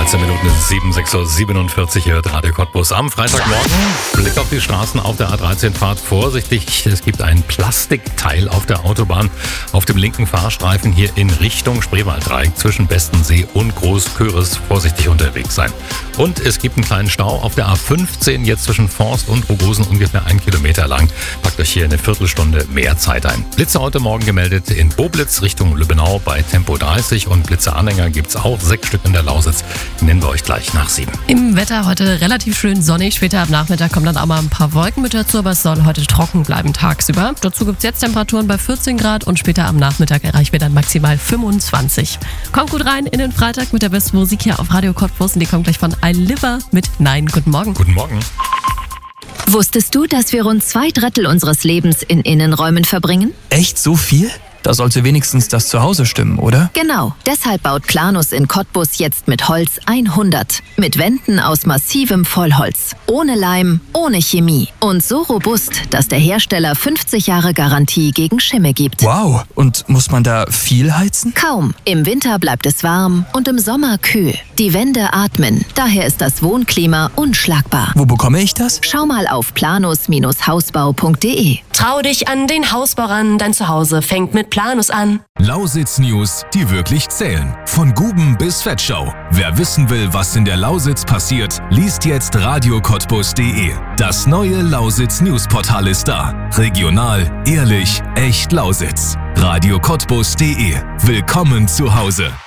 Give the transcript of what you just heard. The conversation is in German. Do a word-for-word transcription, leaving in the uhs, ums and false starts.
dreizehn Minuten sieben, sechs Uhr siebenundvierzig hier hört Radio Cottbus am Freitagmorgen. Blick auf die Straßen auf der A dreizehn, fahrt vorsichtig. Es gibt ein Plastikteil auf der Autobahn auf dem linken Fahrstreifen hier in Richtung Spreewalddreieck zwischen Bestensee und Großköris. Vorsichtig unterwegs sein. Und es gibt einen kleinen Stau auf der A fünfzehn, jetzt zwischen Forst und Rogosen, ungefähr ein Kilometer lang. Packt euch hier eine Viertelstunde mehr Zeit ein. Blitze heute Morgen gemeldet in Boblitz Richtung Lübbenau bei Tempo dreißig und Blitzeanhänger gibt es auch sechs Stück in der Lausitz. Die nennen wir euch gleich nach sieben. Im Wetter heute relativ schön sonnig. Später am Nachmittag kommen dann auch mal ein paar Wolken mit dazu, aber es soll heute trocken bleiben tagsüber. Dazu gibt es jetzt Temperaturen bei vierzehn Grad und später am Nachmittag erreichen wir dann maximal fünfundzwanzig. Kommt gut rein in den Freitag mit der besten Musik hier auf Radio Cottbus und die kommt gleich von I Liver mit Nein. Guten Morgen. Guten Morgen. Wusstest du, dass wir rund zwei Drittel unseres Lebens in Innenräumen verbringen? Echt so viel? Da sollte wenigstens das Zuhause stimmen, oder? Genau. Deshalb baut Planus in Cottbus jetzt mit Holz hundert. Mit Wänden aus massivem Vollholz. Ohne Leim, ohne Chemie. Und so robust, dass der Hersteller fünfzig Jahre Garantie gegen Schimmel gibt. Wow. Und muss man da viel heizen? Kaum. Im Winter bleibt es warm und im Sommer kühl. Die Wände atmen. Daher ist das Wohnklima unschlagbar. Wo bekomme ich das? Schau mal auf planus Hausbau punkt de. Trau dich an den Hausbau ran, dein Zuhause fängt mit Planus an. Lausitz News, die wirklich zählen. Von Guben bis Vetschau. Wer wissen will, was in der Lausitz passiert, liest jetzt radio cottbus punkt de. Das neue Lausitz News Portal ist da. Regional, ehrlich, echt Lausitz. radio cottbus punkt de. Willkommen zu Hause.